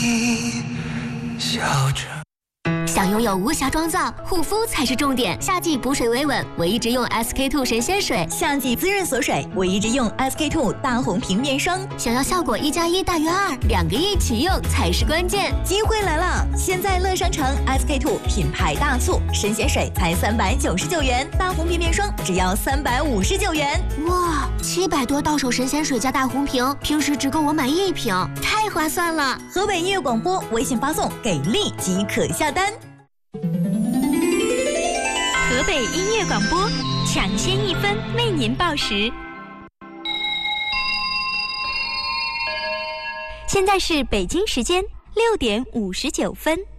你笑着。 想拥有无瑕妆造，护肤才是重点。夏季补水维稳，我一直用 SK-II 神仙水； 夏季滋润锁水，我一直用 SK-II 大红瓶面霜。 想要效果1+1大于2，两个一起用才是关键。 机会来了！现在乐商城 SK-II 品牌大促，神仙水才399元，大红瓶面霜只要359元。 哇，700多到手神仙水加大红瓶，平时只够我买1瓶，太划算了！ 河北音乐广播微信发送“给力”即可下单。 河北音乐广播，抢先1分为您报时。现在是北京时间6点59分。